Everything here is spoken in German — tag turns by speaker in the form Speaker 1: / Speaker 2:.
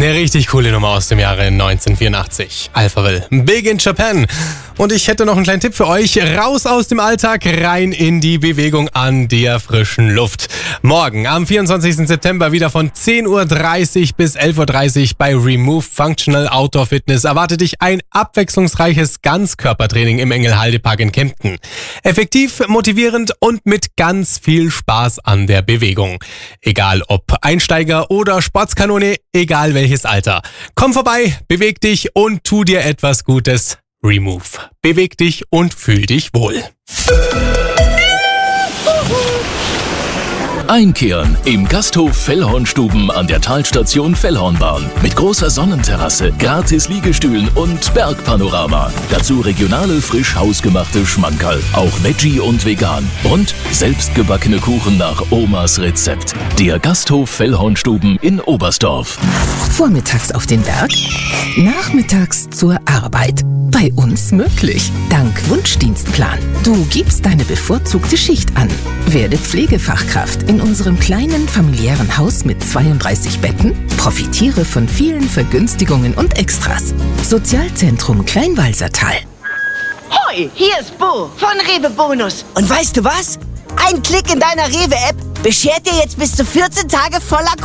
Speaker 1: Eine richtig coole Nummer aus dem Jahre 1984. Alphaville, Big in Japan. Und ich hätte noch einen kleinen Tipp für euch. Raus aus dem Alltag, rein in die Bewegung an der frischen Luft. Morgen am 24. September wieder von 10.30 Uhr bis 11.30 Uhr bei Remove Functional Outdoor Fitness erwartet dich ein abwechslungsreiches Ganzkörpertraining im Engelhalde-Park in Kempten. Effektiv, motivierend und mit ganz viel Spaß an der Bewegung. Egal ob Einsteiger oder Sportskanone, egal welches Alter. Komm vorbei, beweg dich und tu dir etwas Gutes. Remove. Beweg dich und fühl dich wohl.
Speaker 2: Einkehren im Gasthof Fellhornstuben an der Talstation Fellhornbahn. Mit großer Sonnenterrasse, gratis Liegestühlen und Bergpanorama. Dazu regionale, frisch hausgemachte Schmankerl. Auch Veggie und vegan. Und selbstgebackene Kuchen nach Omas Rezept. Der Gasthof Fellhornstuben in Oberstdorf.
Speaker 3: Vormittags auf den Berg, nachmittags zur Arbeit. Bei uns möglich. Dank Wunschdienstplan. Du gibst deine bevorzugte Schicht an. Werde Pflegefachkraft in unserem kleinen familiären Haus mit 32 Betten. Profitiere von vielen Vergünstigungen und Extras. Sozialzentrum Kleinwalsertal.
Speaker 4: Hoi, hier ist Bo von Rewe Bonus. Und weißt du was? Ein Klick in deiner Rewe-App beschert dir jetzt bis zu 14 Tage voller